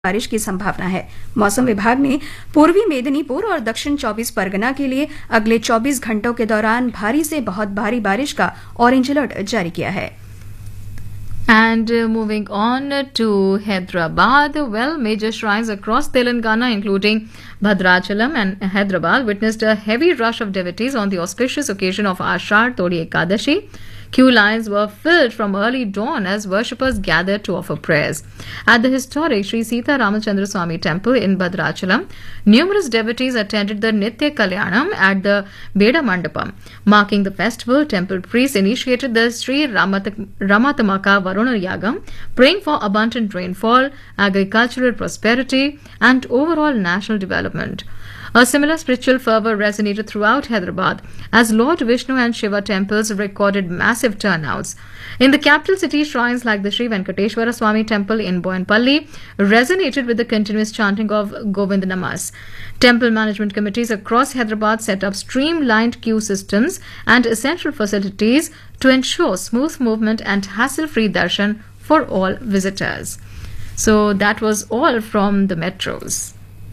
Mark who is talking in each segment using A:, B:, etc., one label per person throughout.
A: बारिश की संभावना है। मौसम विभाग ने पूर्वी मेदिनीपुर और दक्षिण 24 परगना के लिए अगले 24 घंटों के दौरान भारी से बहुत भारी बारिश का ऑरेंज अलर्ट जारी किया है।
B: And moving on to Hyderabad, well, major shrines across Telangana, including Bhadrachalam and Hyderabad, witnessed a heavy rush of devotees on the auspicious occasion of Ashar Todi Ekadashi. Queue lines were filled from early dawn as worshippers gathered to offer prayers. At the historic Sri Sita Ramachandra Swami Temple in Bhadrachalam, numerous devotees attended the Nitya Kalyanam at the Beda Mandapam. Marking the festival, temple priests initiated the Sri Ramatamaka Varuna Yagam, praying for abundant rainfall, agricultural prosperity, and overall national development. A similar spiritual fervor resonated throughout Hyderabad as Lord Vishnu and Shiva temples recorded massive turnouts. In the capital city, shrines like the Sri Venkateshwara Swami Temple in Boyanpalli resonated with the continuous chanting of Govind Namas. Temple management committees across Hyderabad set up streamlined queue systems and essential facilities to ensure smooth movement and hassle-free darshan for all visitors. So that was all from the metros.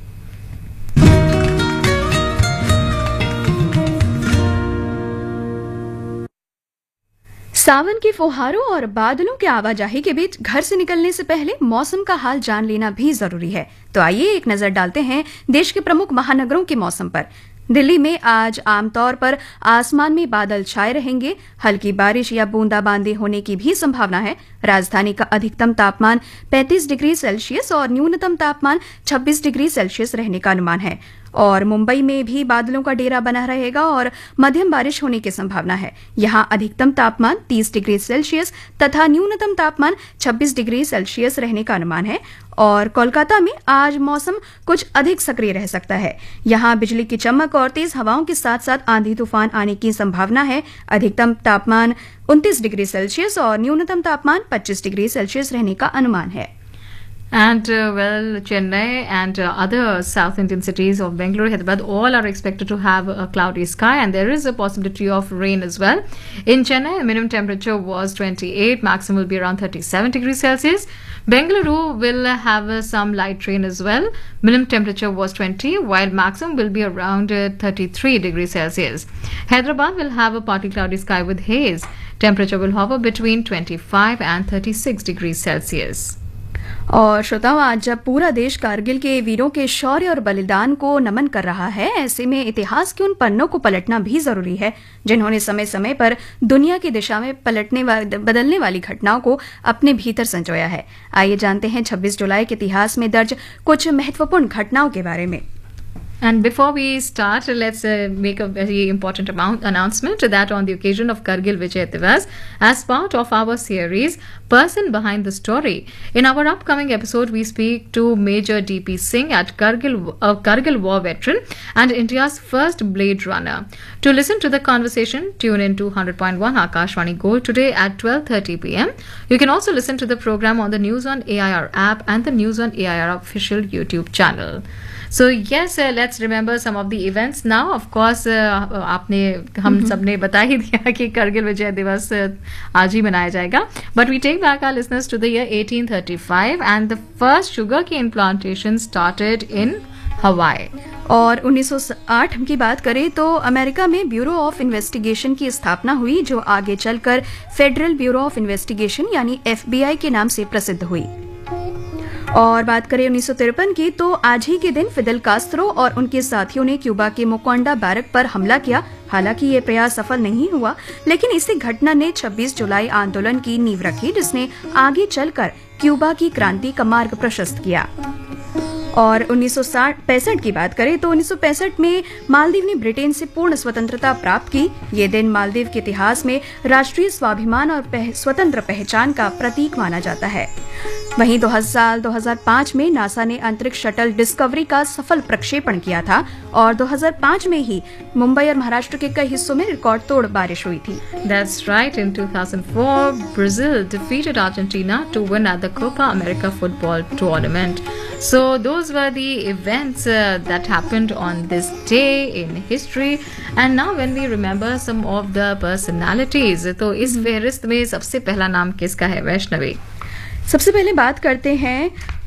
A: सावन के फुहारों और बादलों के आवाजाही के बीच घर से निकलने से पहले मौसम का हाल जान लेना भी जरूरी है। तो आइए एक नजर डालते हैं देश के प्रमुख महानगरों के मौसम पर। दिल्ली में आज आमतौर पर आसमान में बादल छाए रहेंगे, हल्की बारिश या बूंदाबांदी होने की भी संभावना है। राजधानी का अधिकतम तापमान 35 डिग्री सेल्सियस और न्यूनतम तापमान 26 डिग्री सेल्सियस रहने का अनुमान है। और मुंबई में भी बादलों का डेरा बना रहेगा और मध्यम बारिश होने की संभावना है। यहां अधिकतम तापमान 30 डिग्री सेल्सियस तथा न्यूनतम तापमान 26 डिग्री सेल्सियस रहने का अनुमान है। और कोलकाता में आज मौसम कुछ अधिक सक्रिय रह सकता है। यहां बिजली की चमक और तेज हवाओं के साथ साथ आंधी तूफान आने की संभावना है। अधिकतम तापमान 29 डिग्री सेल्सियस और न्यूनतम तापमान 25 डिग्री सेल्सियस रहने का अनुमान है।
B: And Chennai and other South Indian cities of Bangalore, Hyderabad, all are expected to have a cloudy sky, and there is a possibility of rain as well. In Chennai, the minimum temperature was 28, maximum will be around 37 degrees Celsius. Bengaluru will have some light rain as well. Minimum temperature was 20, while maximum will be around 33 degrees Celsius. Hyderabad will have a partly cloudy sky with haze. Temperature will hover between 25 and 36 degrees Celsius.
A: और श्रोताओं, आज जब पूरा देश कारगिल के वीरों के शौर्य और बलिदान को नमन कर रहा है, ऐसे में इतिहास के उन पन्नों को पलटना भी जरूरी है जिन्होंने समय समय पर दुनिया की दिशा में बदलने वाली घटनाओं को अपने भीतर संजोया है। आइए जानते हैं 26 जुलाई के इतिहास में दर्ज कुछ महत्वपूर्ण घटनाओं के बारे में।
B: And before we start, let's make a very important announcement that on the occasion of Kargil Vijay Divas, as part of our series, Person Behind the Story, in our upcoming episode, we speak to Major D.P. Singh at Kargil War veteran and India's first Blade Runner. To listen to the conversation, tune in to 100.1 Akashvani Gold today at 12:30 p.m. You can also listen to the program on the News on AIR app and the News on AIR official YouTube channel. So yes, let's remember some of the events now. Of course, हम सबने बता ही दिया कि करगिल विजय दिवस आज ही मनाया जाएगा. But we take back our listeners to the year 1835 and the first sugarcane plantation started in Hawaii.
A: और 1908 की बात करें तो अमेरिका में ब्यूरो ऑफ इन्वेस्टिगेशन की स्थापना हुई, जो आगे चलकर फेडरल ब्यूरो ऑफ इन्वेस्टिगेशन यानी FBI के नाम से प्रसिद्ध हुई। और बात करें 1953 की तो आज ही के दिन फिदेल कास्त्रो और उनके साथियों ने क्यूबा के मोकोंडा बैरक पर हमला किया। हालांकि ये प्रयास सफल नहीं हुआ, लेकिन इसी घटना ने 26 जुलाई आंदोलन की नींव रखी, जिसने आगे चलकर क्यूबा की क्रांति का मार्ग प्रशस्त किया। और 1965 की बात करें तो 1965 में मालदीव ने ब्रिटेन से पूर्ण स्वतंत्रता प्राप्त की। ये दिन मालदीव के इतिहास में राष्ट्रीय स्वाभिमान और स्वतंत्र पहचान का प्रतीक माना जाता है। वहीं 2005 में नासा ने अंतरिक्ष शटल डिस्कवरी का सफल प्रक्षेपण किया था और 2005 में ही मुंबई और महाराष्ट्र के कई हिस्सों में रिकॉर्ड तोड़ बारिश हुई थी।
B: That's right. In 2004, Brazil defeated Argentina to win at the Copa America football tournament. So those were the events that happened on this day in history. And now when we remember some of the personalities, तो इस फहरिस्त में सबसे पहला नाम किसका है वैष्णवी?
A: सबसे पहले बात करते हैं